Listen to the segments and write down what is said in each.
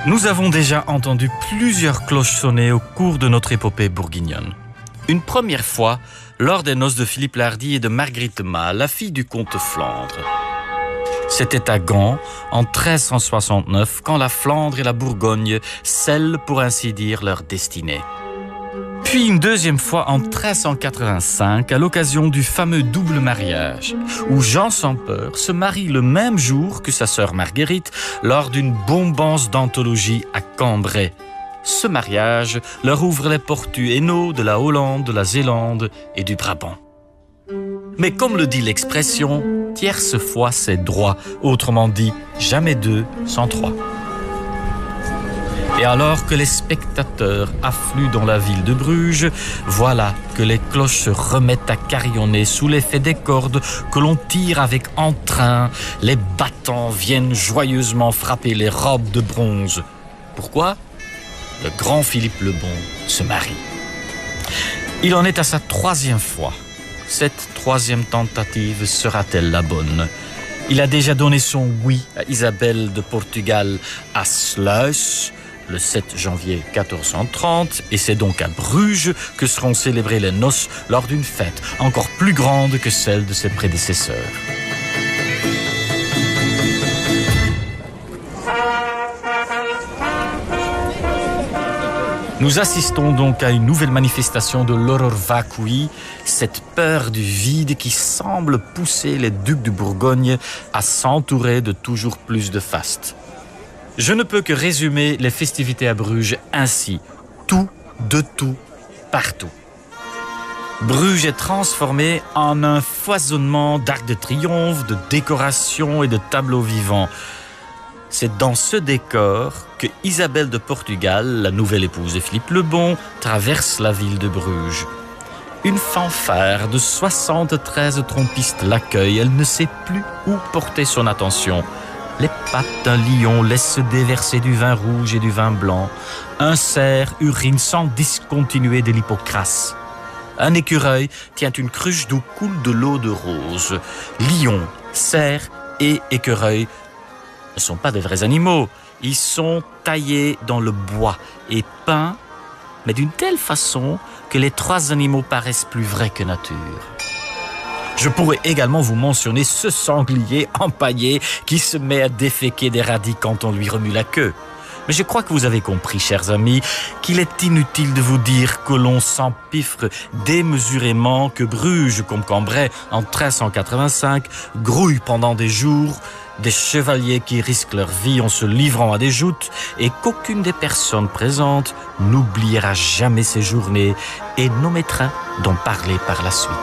Nous avons déjà entendu plusieurs cloches sonner au cours de notre épopée bourguignonne. Une première fois, lors des noces de Philippe l'Hardy et de Marguerite Ma, la fille du comte de Flandre. C'était à Gand, en 1369, quand la Flandre et la Bourgogne scellent, pour ainsi dire, leur destinée. Puis une deuxième fois en 1385, à l'occasion du fameux double mariage, où Jean sans peur se marie le même jour que sa sœur Marguerite lors d'une bombance d'anthologie à Cambrai. Ce mariage leur ouvre les portes du Hainaut, de la Hollande, de la Zélande et du Brabant. Mais comme le dit l'expression, tierce fois c'est droit, autrement dit, jamais deux sans trois. Et alors que les spectateurs affluent dans la ville de Bruges, voilà que les cloches se remettent à carillonner sous l'effet des cordes que l'on tire avec entrain. Les battants viennent joyeusement frapper les robes de bronze. Pourquoi ? Le grand Philippe le Bon se marie. Il en est à sa troisième fois. Cette troisième tentative sera-t-elle la bonne ? Il a déjà donné son oui à Isabelle de Portugal à Sluis, le 7 janvier 1430, et c'est donc à Bruges que seront célébrées les noces lors d'une fête encore plus grande que celle de ses prédécesseurs. Nous assistons donc à une nouvelle manifestation de l'horror vacui, cette peur du vide qui semble pousser les ducs de Bourgogne à s'entourer de toujours plus de fastes. Je ne peux que résumer les festivités à Bruges ainsi. Tout, de tout, partout. Bruges est transformée en un foisonnement d'arcs de triomphe, de décorations et de tableaux vivants. C'est dans ce décor que Isabelle de Portugal, la nouvelle épouse de Philippe le Bon, traverse la ville de Bruges. Une fanfare de 73 trompistes l'accueille. Elle ne sait plus où porter son attention. Les pattes d'un lion laissent se déverser du vin rouge et du vin blanc. Un cerf urine sans discontinuer de l'hypocrase. Un écureuil tient une cruche d'où coule de l'eau de rose. Lion, cerf et écureuil ne sont pas des vrais animaux. Ils sont taillés dans le bois et peints, mais d'une telle façon que les trois animaux paraissent plus vrais que nature. Je pourrais également vous mentionner ce sanglier empaillé qui se met à déféquer des radis quand on lui remue la queue. Mais je crois que vous avez compris, chers amis, qu'il est inutile de vous dire que l'on s'empiffre démesurément, que Bruges, comme Cambrai, en 1385, grouille pendant des jours, des chevaliers qui risquent leur vie en se livrant à des joutes, et qu'aucune des personnes présentes n'oubliera jamais ces journées et n'omettra d'en parler par la suite.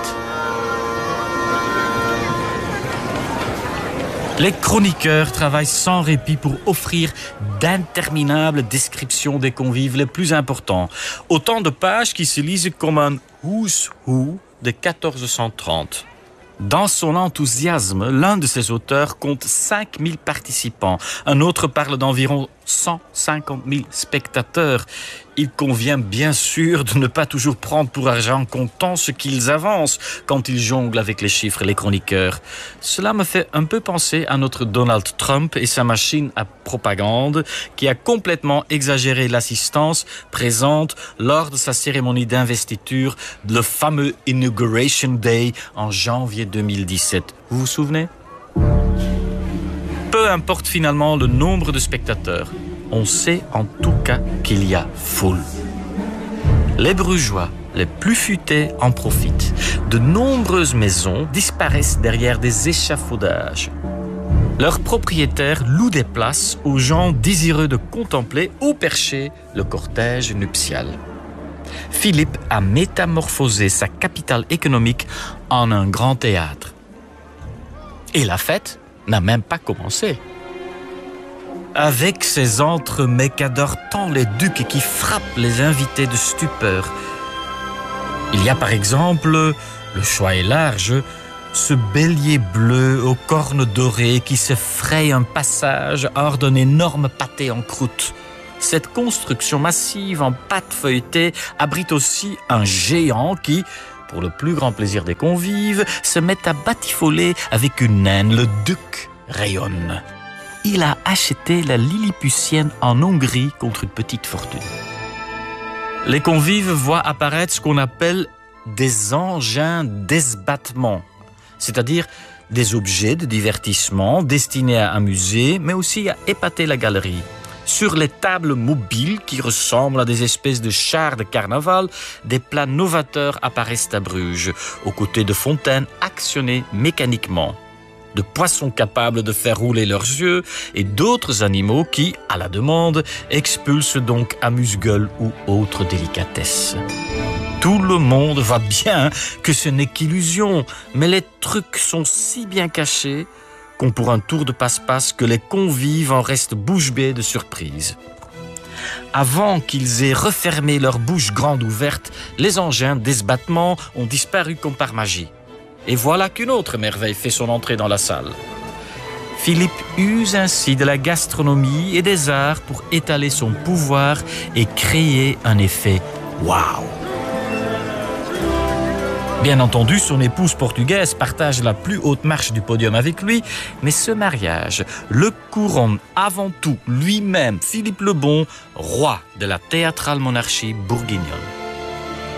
Les chroniqueurs travaillent sans répit pour offrir d'interminables descriptions des convives les plus importants. Autant de pages qui se lisent comme un who's who de 1430. Dans son enthousiasme, l'un de ses auteurs compte 5000 participants. Un autre parle d'environ 150 000 spectateurs. Il convient bien sûr de ne pas toujours prendre pour argent comptant ce qu'ils avancent quand ils jonglent avec les chiffres, les chroniqueurs. Cela me fait un peu penser à notre Donald Trump et sa machine à propagande qui a complètement exagéré l'assistance présente lors de sa cérémonie d'investiture, le fameux Inauguration Day en janvier 2017. Vous vous souvenez ? Peu importe finalement le nombre de spectateurs, on sait en tout cas qu'il y a foule. Les Brugeois, les plus futés, en profitent. De nombreuses maisons disparaissent derrière des échafaudages. Leurs propriétaires louent des places aux gens désireux de contempler au perché le cortège nuptial. Philippe a métamorphosé sa capitale économique en un grand théâtre. Et la fête n'a même pas commencé. Avec ses entremets qu'adorent tant les ducs qui frappent les invités de stupeur. Il y a par exemple, le choix est large, ce bélier bleu aux cornes dorées qui se fraye un passage hors d'un énorme pâté en croûte. Cette construction massive en pâte feuilletée abrite aussi un géant qui, pour le plus grand plaisir des convives, se met à batifoler avec une naine. Le duc rayonne. il a acheté la Lilliputienne en Hongrie contre une petite fortune. Les convives voient apparaître ce qu'on appelle des engins d'esbattement, c'est-à-dire des objets de divertissement destinés à amuser, mais aussi à épater la galerie. Sur les tables mobiles, qui ressemblent à des espèces de chars de carnaval, des plats novateurs apparaissent à Bruges, aux côtés de fontaines actionnées mécaniquement, de poissons capables de faire rouler leurs yeux et d'autres animaux qui, à la demande, expulsent donc amuse-gueule ou autres délicatesses. Tout le monde voit bien que ce n'est qu'illusion, mais les trucs sont si bien cachés qu'on pour un tour de passe-passe que les convives en restent bouche bée de surprise. Avant qu'ils aient refermé leur bouche grande ouverte, les engins d'esbattement ont disparu comme par magie. Et voilà qu'une autre merveille fait son entrée dans la salle. Philippe use ainsi de la gastronomie et des arts pour étaler son pouvoir et créer un effet « waouh ». Bien entendu, son épouse portugaise partage la plus haute marche du podium avec lui, mais ce mariage le couronne avant tout lui-même, Philippe le Bon, roi de la théâtrale monarchie bourguignonne.